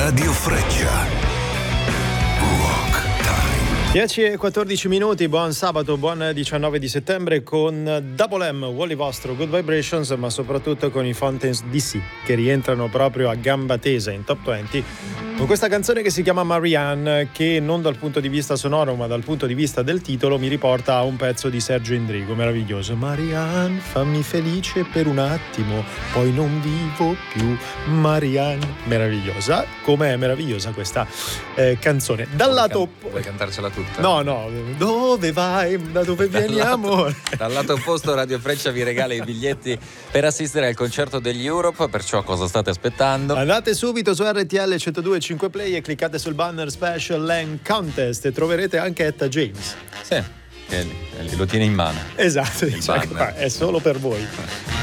Radio Freccia. Rock Time. 10 e 14 minuti, buon sabato, buon 19 di settembre con Double M, Wally Vostro, Good Vibrations, ma soprattutto con i Fountains DC che rientrano proprio a gamba tesa in Top 20 con questa canzone che si chiama Marianne, che non dal punto di vista sonoro ma dal punto di vista del titolo mi riporta a un pezzo di Sergio Endrigo meraviglioso. Marianne, fammi felice per un attimo, poi non vivo più. Marianne, meravigliosa. Com'è meravigliosa questa canzone. Dal lato vuoi cantarcela tutta? No, dove vai? Da dove vieni, amore? Dal lato opposto Radio Freccia vi regala i biglietti per assistere al concerto degli Europe, perciò cosa state aspettando? Andate subito su RTL 102.5 Play e cliccate sul banner Special Land Contest e troverete anche Etta James. Sì, lo tiene in mano. Esatto, è solo per voi.